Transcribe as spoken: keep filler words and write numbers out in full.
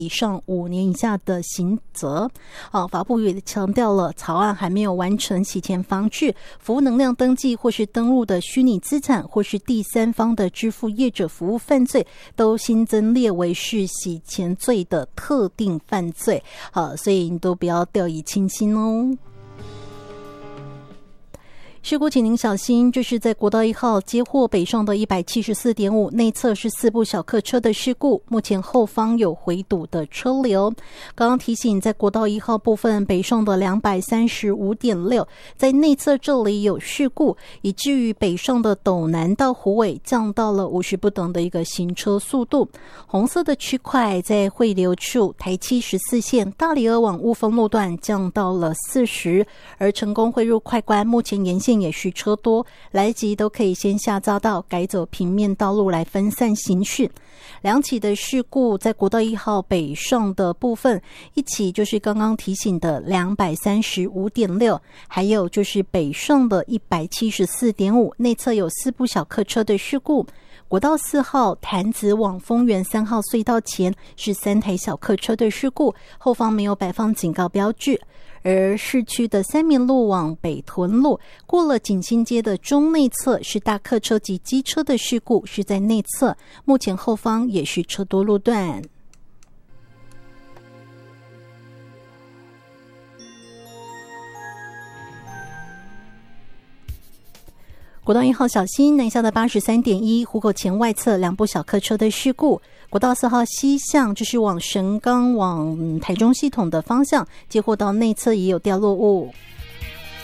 以上五年以下的刑责。啊，法部也强调了，草案还没有完成洗钱防治、服务能量登记或是登录的虚拟资产，或是第三方的支付业者服务犯罪，都新增列为是洗钱罪的特定犯罪。好，所以你都不要掉以轻心哦。事故请您小心，这是在国道一号接获北上的 一百七十四点五 内侧是四部小客车的事故，目前后方有回堵的车流。刚刚提醒，在国道一号部分北上的 两百三十五点六 在内侧这里有事故，以至于北上的斗南到虎尾降到了五十不等的一个行车速度。红色的区块在汇流处台七十四线大里儿往雾峰路段降到了四十，而成功汇入快关目前沿线也是车多，来得及都可以先下匝道改走平面道路来分散行讯。两起的事故在国道一号北上的部分，一起就是刚刚提醒的 两百三十五点六， 还有就是北上的 一百七十四点五， 内侧有四部小客车的事故。国道四号潭子往丰原三号隧道前是三台小客车的事故，后方没有摆放警告标志。而市区的三民路往北屯路过了景兴街的中内侧是大客车及机车的事故，是在内侧，目前后方也是车多路段。国道一号小心南下的 八十三点一 湖口前外侧两部小客车的事故。国道四号西向就是往神冈往台中系统的方向，接获到内侧也有掉落物。